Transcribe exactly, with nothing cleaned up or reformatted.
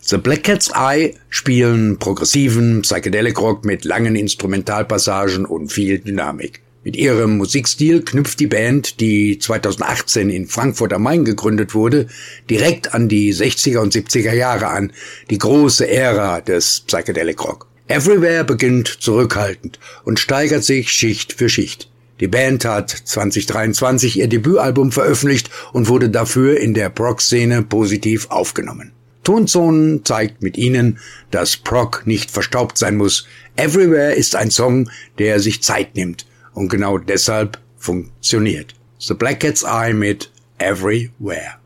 The Black Cat's Eye spielen progressiven Psychedelic Rock mit langen Instrumentalpassagen und viel Dynamik. Mit ihrem Musikstil knüpft die Band, die zweitausendachtzehn in Frankfurt am Main gegründet wurde, direkt an die sechziger und siebziger Jahre an, die große Ära des Psychedelic Rock. Everywhere beginnt zurückhaltend und steigert sich Schicht für Schicht. Die Band hat zwanzig dreiundzwanzig ihr Debütalbum veröffentlicht und wurde dafür in der Prog-Szene positiv aufgenommen. Tonzonen zeigt mit ihnen, dass Prog nicht verstaubt sein muss. Everywhere ist ein Song, der sich Zeit nimmt und genau deshalb funktioniert. The Black Cat's Eye mit Everywhere.